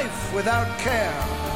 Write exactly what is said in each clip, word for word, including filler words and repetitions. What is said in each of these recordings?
life without care.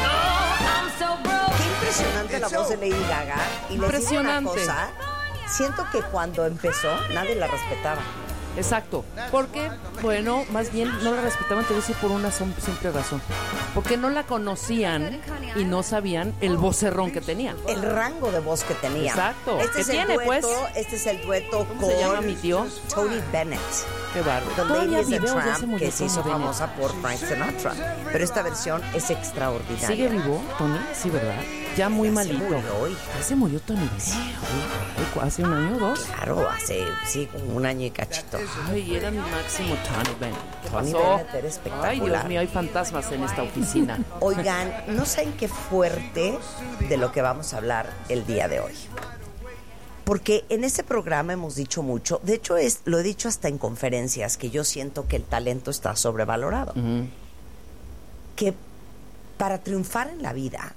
Qué impresionante la voz de Lady Gaga. Y les digo una cosa, siento que cuando empezó nadie la respetaba. Exacto, porque, bueno, más bien no la respetaban, te voy a decir por una simple razón, porque no la conocían y no sabían el vocerrón que tenía. El rango de voz que tenía. Exacto. Este ¿Qué es tiene, el dueto, pues? Este es el dueto ¿Cómo con se llama mi tío? Tony Bennett. Qué bárbaro. The Todavía Lady is a videos de ese Tramp, murió que se hizo Tony Bennett. famosa por Frank Sinatra. Pero esta versión es extraordinaria. ¿Sigue vivo, Tony? Sí, ¿verdad? Ya muy Ya se malito. murió, hija. Ya se murió Tony Bennett. Sí. ¿Hace un año o dos? Claro, hace, sí, como un año y cachito. Ay, era mi máximo Tony Bennett. ¿Qué Tony pasó? Bennett era espectacular. Ay, Dios mío, hay fantasmas en esta oficina. Oigan, no saben qué fuerte de lo que vamos a hablar el día de hoy. Porque en este programa hemos dicho mucho, de hecho es, lo he dicho hasta en conferencias, que yo siento que el talento está sobrevalorado. Uh-huh. Que para triunfar en la vida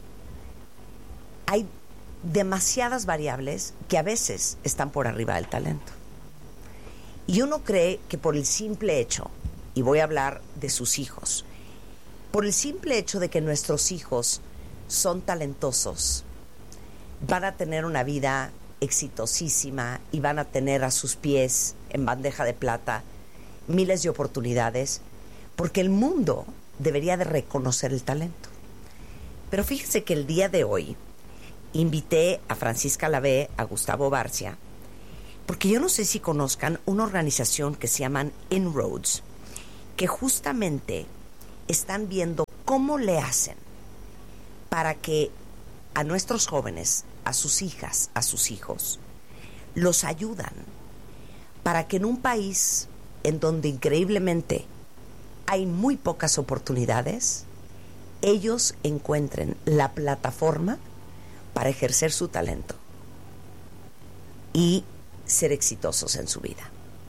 hay demasiadas variables que a veces están por arriba del talento. Y uno cree que por el simple hecho, y voy a hablar de sus hijos, por el simple hecho de que nuestros hijos son talentosos, van a tener una vida exitosísima y van a tener a sus pies en bandeja de plata miles de oportunidades, porque el mundo debería de reconocer el talento. Pero fíjense que el día de hoy invité a Francisca Lavé, a Gustavo Barcia, porque yo no sé si conozcan una organización que se llaman En-ROADS, que justamente están viendo cómo le hacen para que a nuestros jóvenes, a sus hijas, a sus hijos, los ayudan para que en un país en donde increíblemente hay muy pocas oportunidades, ellos encuentren la plataforma para ejercer su talento y ser exitosos en su vida.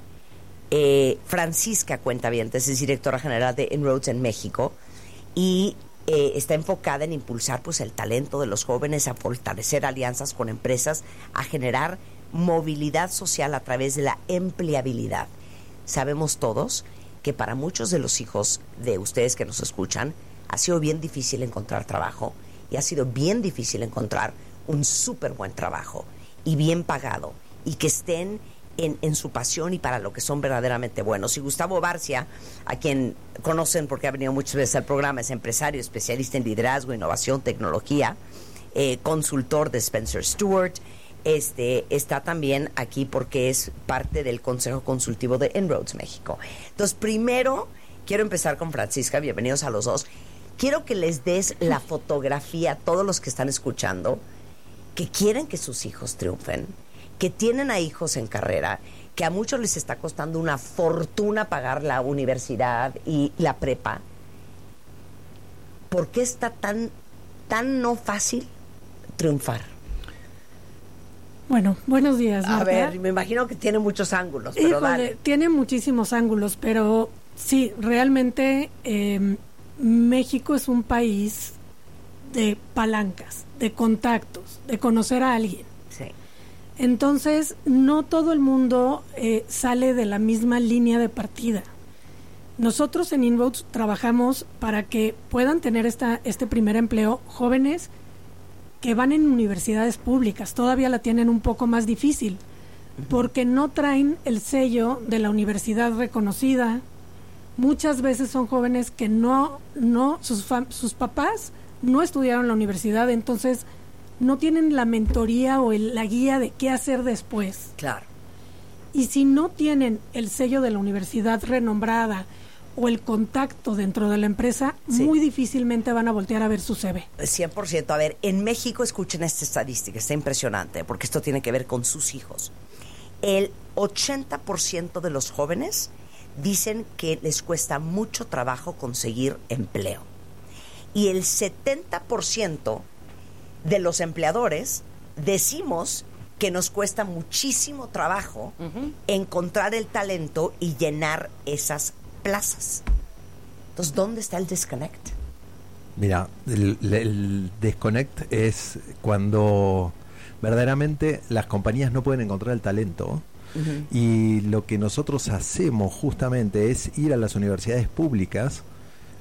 Eh, Francisca Cuentavientes es directora general de En-ROADS en México y eh, está enfocada en impulsar pues el talento de los jóvenes, a fortalecer alianzas con empresas, a generar movilidad social a través de la empleabilidad. Sabemos todos que para muchos de los hijos de ustedes que nos escuchan ha sido bien difícil encontrar trabajo y ha sido bien difícil encontrar un súper buen trabajo y bien pagado y que estén en, en su pasión y para lo que son verdaderamente buenos. Y Gustavo Barcia, a quien conocen porque ha venido muchas veces al programa, es empresario, especialista en liderazgo, innovación, tecnología, eh, consultor de Spencer Stuart. Este, está también aquí porque es parte del Consejo Consultivo de En-ROADS México. Entonces, primero, quiero empezar con Francisca. Bienvenidos a los dos. Quiero que les des la fotografía a todos los que están escuchando, que quieren que sus hijos triunfen, que tienen a hijos en carrera, que a muchos les está costando una fortuna pagar la universidad y la prepa. ¿Por qué está tan, tan no fácil triunfar? Bueno, buenos días, Marta. A ver, me imagino que tiene muchos ángulos, pero Híjole, dale. Tiene muchísimos ángulos, pero sí, realmente eh, México es un país de palancas, de contactos, de conocer a alguien. Sí. Entonces, no todo el mundo eh, sale de la misma línea de partida. Nosotros en En-ROADS trabajamos para que puedan tener esta, este primer empleo jóvenes que van en universidades públicas. Todavía la tienen un poco más difícil, porque no traen el sello de la universidad reconocida. Muchas veces son jóvenes que no, no sus, fam- sus papás no estudiaron en la universidad, entonces no tienen la mentoría o el, la guía de qué hacer después. Claro. Y si no tienen el sello de la universidad renombrada o el contacto dentro de la empresa, sí, muy difícilmente van a voltear a ver su C V. cien por ciento. A ver, en México, escuchen esta estadística, está impresionante, porque esto tiene que ver con sus hijos. El ochenta por ciento de los jóvenes dicen que les cuesta mucho trabajo conseguir empleo. Y el setenta por ciento de los empleadores decimos que nos cuesta muchísimo trabajo uh-huh. encontrar el talento y llenar esas plazas. Entonces, ¿dónde está el disconnect? Mira, el, el disconnect es cuando verdaderamente las compañías no pueden encontrar el talento. Uh-huh. Y lo que nosotros hacemos justamente es ir a las universidades públicas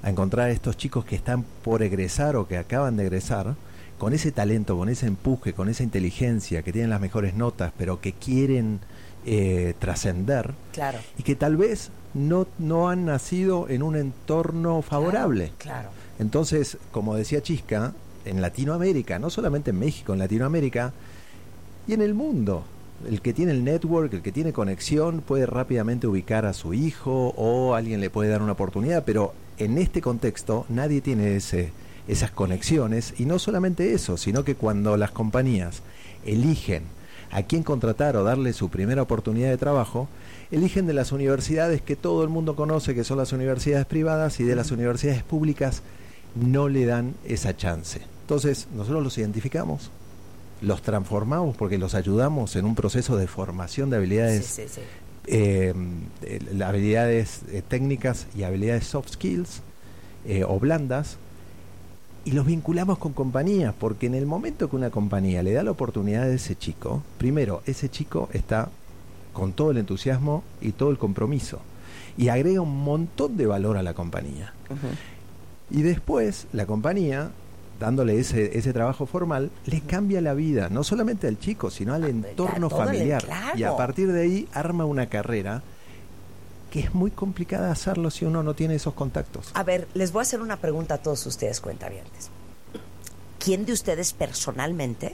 a encontrar a estos chicos que están por egresar o que acaban de egresar, con ese talento, con ese empuje, con esa inteligencia, que tienen las mejores notas, pero que quieren eh, trascender, claro. y que tal vez no, no han nacido en un entorno favorable. Claro, claro. Entonces, como decía Chisca, en Latinoamérica, no solamente en México, en Latinoamérica y en el mundo, el que tiene el network, el que tiene conexión, puede rápidamente ubicar a su hijo o alguien le puede dar una oportunidad, pero en este contexto nadie tiene ese, esas conexiones, y no solamente eso, sino que cuando las compañías eligen a quién contratar o darle su primera oportunidad de trabajo, eligen de las universidades que todo el mundo conoce, que son las universidades privadas, y de las universidades públicas no le dan esa chance. Entonces, nosotros los identificamos, los transformamos porque los ayudamos en un proceso de formación de habilidades, sí, sí, sí. Eh, eh, habilidades eh, técnicas y habilidades soft skills eh, o blandas, y los vinculamos con compañías, porque en el momento que una compañía le da la oportunidad a ese chico, primero, ese chico está con todo el entusiasmo y todo el compromiso, y agrega un montón de valor a la compañía. Uh-huh. Y después, la compañía, dándole ese, ese trabajo formal, le cambia la vida, no solamente al chico, sino al entorno familiar. El, claro. Y a partir de ahí arma una carrera que es muy complicada hacerlo si uno no tiene esos contactos. A ver, les voy a hacer una pregunta a todos ustedes, cuentavientes. ¿Quién de ustedes personalmente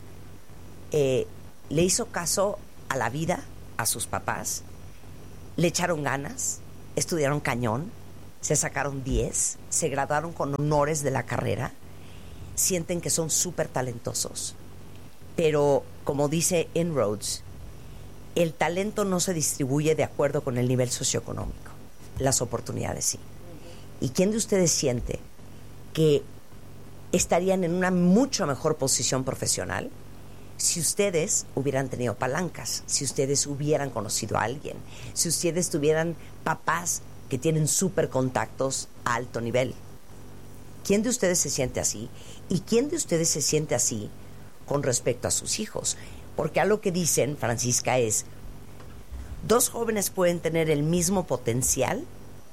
eh, le hizo caso a la vida, a sus papás? ¿Le echaron ganas? ¿Estudiaron cañón? ¿Se sacaron diez? ¿Se graduaron con honores de la carrera? ¿Sienten que son súper talentosos? Pero, como dice En-ROADS, el talento no se distribuye de acuerdo con el nivel socioeconómico. Las oportunidades sí. ¿Y quién de ustedes siente que estarían en una mucho mejor posición profesional si ustedes hubieran tenido palancas, si ustedes hubieran conocido a alguien, si ustedes tuvieran papás que tienen súper contactos a alto nivel? ¿Quién de ustedes se siente así? ¿Y quién de ustedes se siente así con respecto a sus hijos? Porque algo que dicen, Francisca, es: dos jóvenes pueden tener el mismo potencial,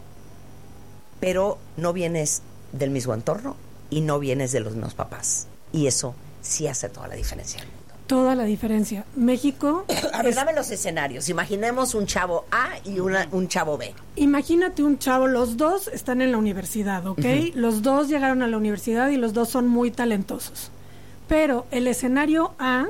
pero no vienes del mismo entorno y no vienes de los mismos papás. Y eso sí hace toda la diferencia en el mundo. Toda la diferencia. México... A ver, es... dame los escenarios. Imaginemos un chavo A y una, un chavo B. Imagínate un chavo, los dos están en la universidad, ¿ok? Uh-huh. Los dos llegaron a la universidad y los dos son muy talentosos. Pero el escenario A...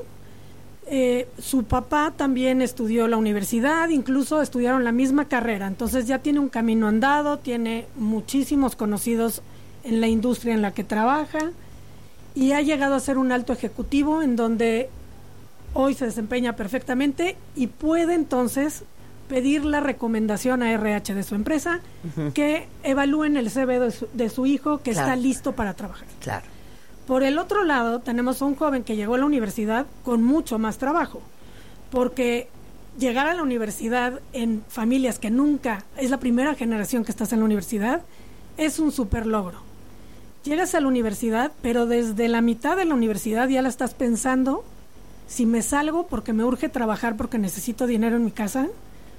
Eh, su papá también estudió la universidad, incluso estudiaron la misma carrera, entonces ya tiene un camino andado, tiene muchísimos conocidos en la industria en la que trabaja y ha llegado a ser un alto ejecutivo en donde hoy se desempeña perfectamente y puede entonces pedir la recomendación a R H de su empresa, uh-huh, que evalúen el C V de su, de su hijo que claro, está listo para trabajar. Claro. Por el otro lado, tenemos a un joven que llegó a la universidad con mucho más trabajo, porque llegar a la universidad en familias que nunca, es la primera generación que estás en la universidad, es un súper logro. Llegas a la universidad, pero desde la mitad de la universidad ya la estás pensando, si me salgo porque me urge trabajar porque necesito dinero en mi casa,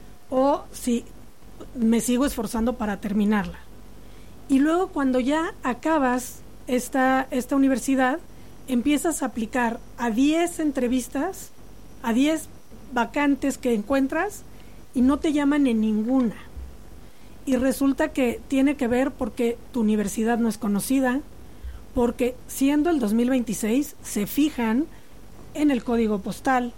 o si me sigo esforzando para terminarla. Y luego cuando ya acabas Esta, esta universidad, empiezas a aplicar a diez entrevistas, a diez vacantes que encuentras y no te llaman en ninguna. Y resulta que tiene que ver porque tu universidad no es conocida, porque siendo el dos mil veintiséis se fijan en el código postal,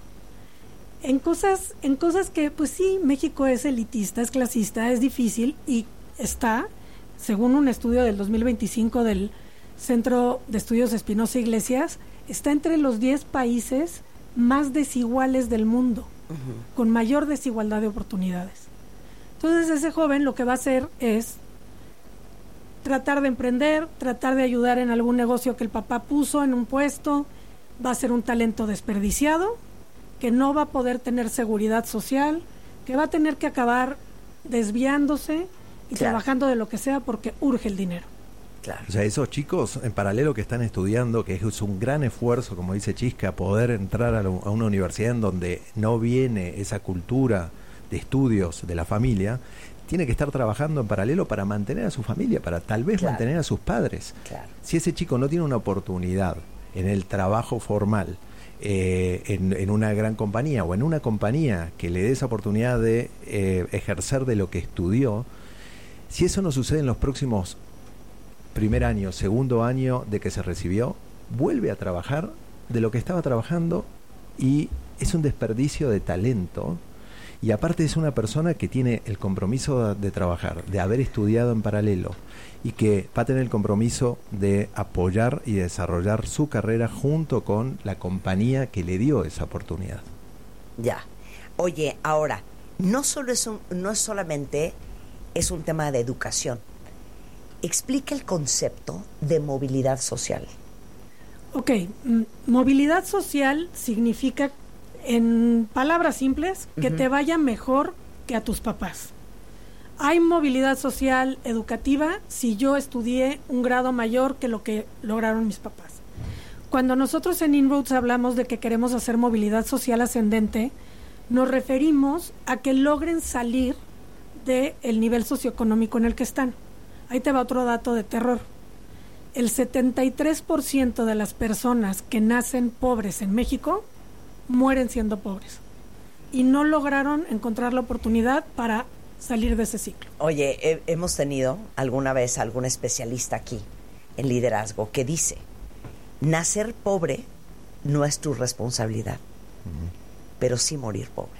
en cosas, en cosas que, pues sí, México es elitista, es clasista, es difícil y está, según un estudio del dos mil veinticinco del Centro de Estudios Espinosa Iglesias, está entre los diez países más desiguales del mundo, uh-huh, con mayor desigualdad de oportunidades. Entonces ese joven lo que va a hacer es tratar de emprender, tratar de ayudar en algún negocio que el papá puso en un puesto, va a ser un talento desperdiciado, que no va a poder tener seguridad social, que va a tener que acabar desviándose y claro, trabajando de lo que sea porque urge el dinero. Claro. O sea, esos chicos en paralelo que están estudiando, que es un gran esfuerzo, como dice Chisca, poder entrar a, lo, a una universidad en donde no viene esa cultura de estudios de la familia, tiene que estar trabajando en paralelo para mantener a su familia, para tal vez Claro. mantener a sus padres. Claro. Si ese chico no tiene una oportunidad en el trabajo formal, eh, en, en una gran compañía o en una compañía que le dé esa oportunidad de eh, ejercer de lo que estudió, si eso no sucede en los próximos primer año, segundo año de que se recibió, vuelve a trabajar de lo que estaba trabajando y es un desperdicio de talento. Y aparte es una persona que tiene el compromiso de trabajar, de haber estudiado en paralelo y que va a tener el compromiso de apoyar y desarrollar su carrera junto con la compañía que le dio esa oportunidad. Ya. Oye, ahora, no solo es un, no es solamente es un tema de educación. Explica el concepto de movilidad social. Ok, mm, movilidad social significa, en palabras simples, que Ujú. te vaya mejor que a tus papás. Hay movilidad social educativa si yo estudié un grado mayor que lo que lograron mis papás. Cuando nosotros en Inroads hablamos de que queremos hacer movilidad social ascendente, nos referimos a que logren salir del nivel socioeconómico en el que están. Ahí te va otro dato de terror. El setenta y tres por ciento de las personas que nacen pobres en México mueren siendo pobres y no lograron encontrar la oportunidad para salir de ese ciclo. Oye, he- hemos tenido alguna vez algún especialista aquí en liderazgo que dice, nacer pobre no es tu responsabilidad, pero sí morir pobre.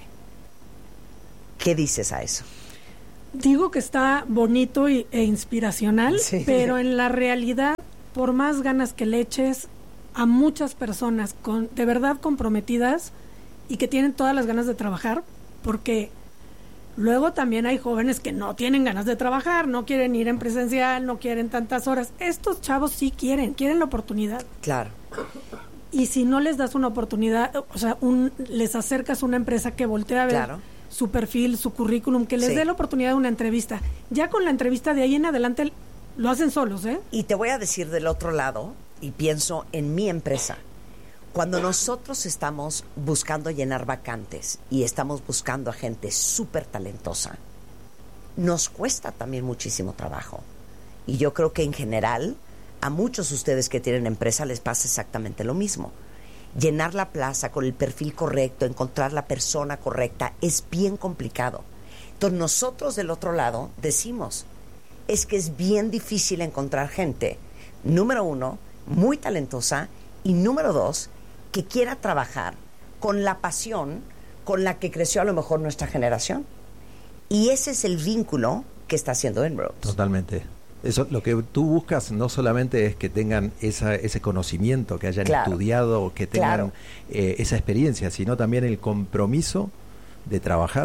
¿Qué dices a eso? Digo que está bonito y, e inspiracional, Sí. pero en la realidad, por más ganas que le eches a muchas personas con, de verdad comprometidas y que tienen todas las ganas de trabajar, porque luego también hay jóvenes que no tienen ganas de trabajar, no quieren ir en presencial, no quieren tantas horas. Estos chavos sí quieren, quieren la oportunidad. Claro. Y si no les das una oportunidad, o sea, un, les acercas a una empresa que voltea a ver Claro. su perfil, su currículum, que les Sí. dé la oportunidad de una entrevista. Ya con la entrevista de ahí en adelante lo hacen solos, ¿eh? Y te voy a decir del otro lado, y pienso en mi empresa. Cuando nosotros estamos buscando llenar vacantes y estamos buscando a gente súper talentosa, nos cuesta también muchísimo trabajo. Y yo creo que en general, a muchos de ustedes que tienen empresa les pasa exactamente lo mismo. Llenar la plaza con el perfil correcto, encontrar la persona correcta, es bien complicado. Entonces nosotros del otro lado decimos, es que es bien difícil encontrar gente, número uno, muy talentosa, y número dos, que quiera trabajar con la pasión con la que creció a lo mejor nuestra generación. Y ese es el vínculo que está haciendo Inroads. Totalmente. Eso, lo que tú buscas no solamente es que tengan esa, ese conocimiento, que hayan Claro. estudiado o que tengan Claro. eh, esa experiencia, sino también el compromiso de trabajar,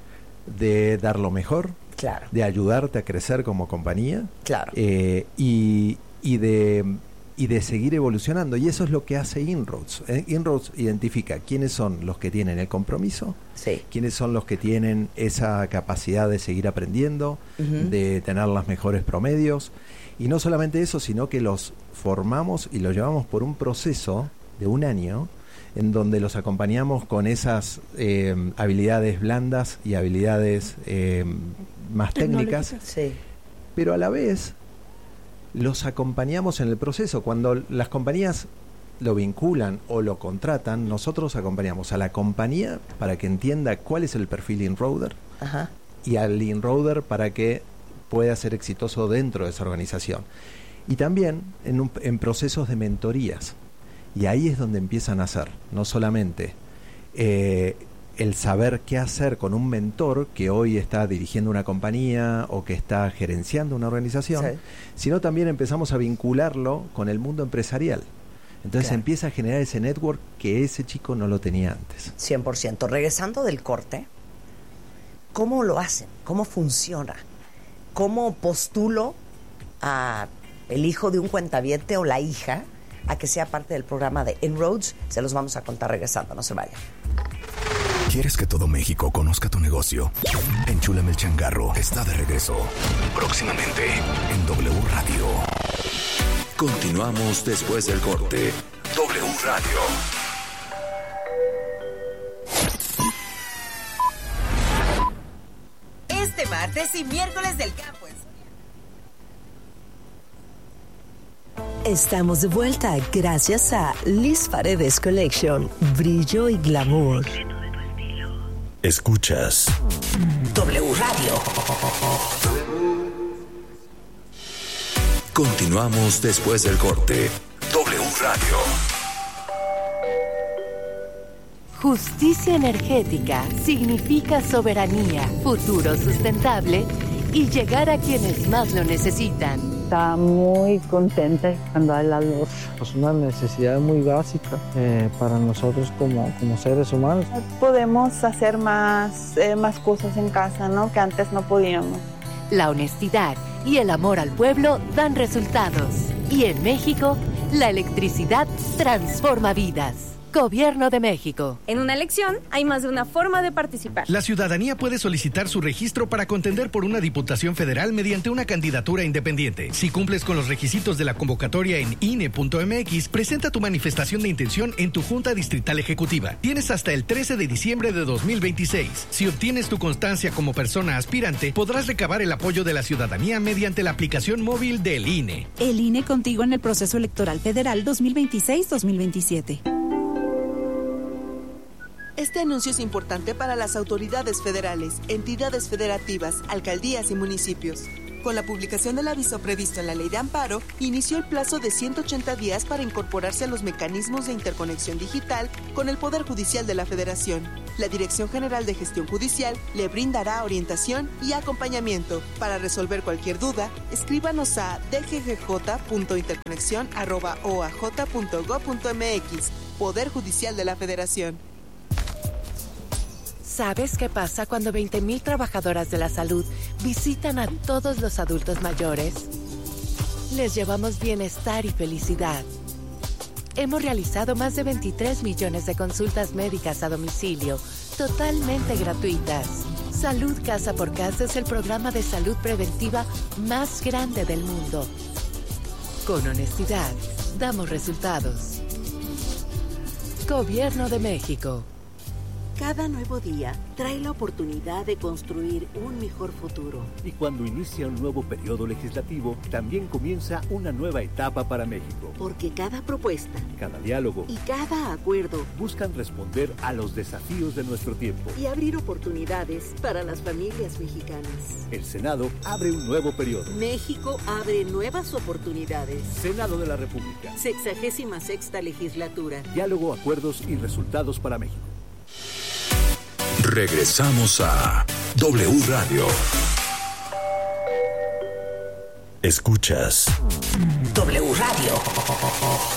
de dar lo mejor, Claro, de ayudarte a crecer como compañía claro. eh, y, y de y de seguir evolucionando. Y eso es lo que hace Inroads. Eh, Inroads identifica quiénes son los que tienen el compromiso, Sí. quiénes son los que tienen esa capacidad de seguir aprendiendo, Ujú. de tener los mejores promedios. Y no solamente eso, sino que los formamos y los llevamos por un proceso de un año en donde los acompañamos con esas eh, habilidades blandas y habilidades eh, más técnicas, Tecnológicas. Sí. pero a la vez los acompañamos en el proceso. Cuando las compañías lo vinculan o lo contratan, nosotros acompañamos a la compañía para que entienda cuál es el perfil Inroader Ajá. y al Inroader para que pueda ser exitoso dentro de esa organización. Y también en, un, en procesos de mentorías. Y ahí es donde empiezan a hacer, no solamente eh, el saber qué hacer con un mentor que hoy está dirigiendo una compañía o que está gerenciando una organización, Sí. sino también empezamos a vincularlo con el mundo empresarial. Entonces Claro. empieza a generar ese network que ese chico no lo tenía antes. cien por ciento. Regresando del corte, ¿cómo lo hacen? ¿Cómo funciona? ¿Cómo postulo a el hijo de un cuentaviente o la hija a que sea parte del programa de Inroads? Se los vamos a contar regresando, no se vayan. ¿Quieres que todo México conozca tu negocio? Enchúlame el changarro está de regreso. Próximamente en W Radio. Continuamos después del corte. W Radio. Este martes martes y miércoles del campo. Estamos de vuelta gracias a Liz Paredes Collection, brillo y glamour. Escuchas W Radio. Continuamos después del corte. W Radio. Justicia energética significa soberanía, futuro sustentable y llegar a quienes más lo necesitan. Está muy contenta cuando hay la luz. Es una necesidad muy básica eh, para nosotros como, como seres humanos. Podemos hacer más, eh, más cosas en casa, ¿no? Que antes no podíamos. La honestidad y el amor al pueblo dan resultados. Y en México, la electricidad transforma vidas. Gobierno de México. En una elección hay más de una forma de participar. La ciudadanía puede solicitar su registro para contender por una diputación federal mediante una candidatura independiente. Si cumples con los requisitos de la convocatoria en I N E punto M X, presenta tu manifestación de intención en tu Junta Distrital Ejecutiva. Tienes hasta el trece de diciembre de dos mil veintiséis. Si obtienes tu constancia como persona aspirante, podrás recabar el apoyo de la ciudadanía mediante la aplicación móvil del I N E. El I N E contigo en el proceso electoral federal dos mil veintiséis dos mil veintisiete. Este anuncio es importante para las autoridades federales, entidades federativas, alcaldías y municipios. Con la publicación del aviso previsto en la Ley de Amparo, inició el plazo de ciento ochenta días para incorporarse a los mecanismos de interconexión digital con el Poder Judicial de la Federación. La Dirección General de Gestión Judicial le brindará orientación y acompañamiento. Para resolver cualquier duda, escríbanos a d g g j punto interconexión arroba o a j punto gob punto m x. Poder Judicial de la Federación. ¿Sabes qué pasa cuando veinte mil trabajadoras de la salud visitan a todos los adultos mayores? Les llevamos bienestar y felicidad. Hemos realizado más de veintitrés millones de consultas médicas a domicilio, totalmente gratuitas. Salud Casa por Casa es el programa de salud preventiva más grande del mundo. Con honestidad, damos resultados. Gobierno de México. Cada nuevo día trae la oportunidad de construir un mejor futuro. Y cuando inicia un nuevo periodo legislativo, también comienza una nueva etapa para México. Porque cada propuesta, cada diálogo y cada acuerdo buscan responder a los desafíos de nuestro tiempo y abrir oportunidades para las familias mexicanas. El Senado abre un nuevo periodo. México abre nuevas oportunidades. Senado de la República. Sexagésima sexta legislatura. Diálogo, acuerdos y resultados para México. Regresamos a W Radio. Escuchas W Radio.